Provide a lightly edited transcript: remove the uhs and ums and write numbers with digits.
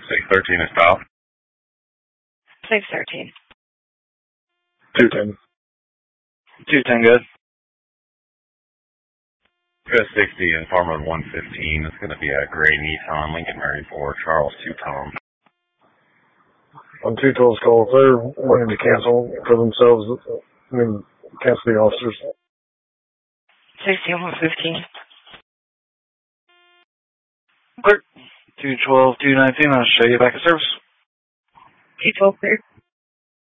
613 is stop. 613. 210. 210, good. Chris 60 and Farmer 115. It's going to be a gray Nissan Lincoln Mary 4 Charles 2-tone. On 212's call, if they're wanting to cancel for themselves, cancel the officers. 60 and 115. Clear. 212, 219, I'll show you back at service. 212 clear.